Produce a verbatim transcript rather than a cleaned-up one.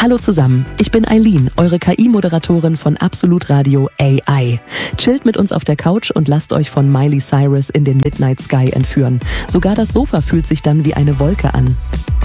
Hallo zusammen, ich bin Eileen, eure K I-Moderatorin von Absolut Radio A I. Chillt mit uns auf der Couch und lasst euch von Miley Cyrus in den Midnight Sky entführen. Sogar das Sofa fühlt sich dann wie eine Wolke an.